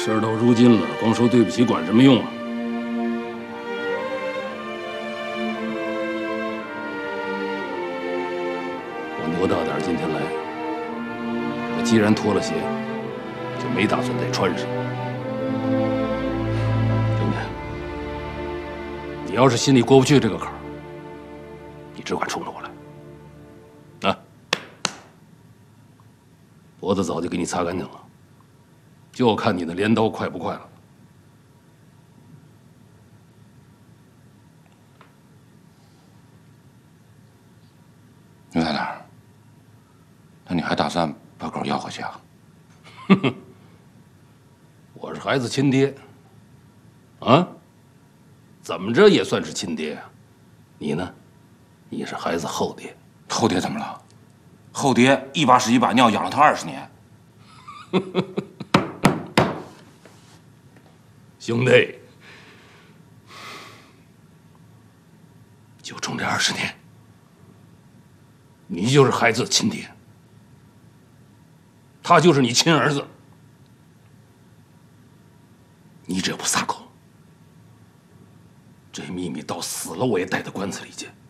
事儿到如今了，光说对不起管什么用啊？我牛大胆今天来，我既然脱了鞋，就没打算再穿上。兄弟，你要是心里过不去这个坎儿，你只管冲着我来。啊，脖子早就给你擦干净了。 就看你的镰刀快不快了。 牛大胆，那你还打算把狗要回去啊？ 哼哼，我是孩子亲爹，啊，怎么着也算是亲爹啊。你呢？你是孩子后爹。 后爹怎么了？后爹一把屎一把尿养了他20年。 兄弟，就冲这20年，你就是孩子的亲爹，他就是你亲儿子。你只要不撒口，这秘密到死了我也带到棺材里去。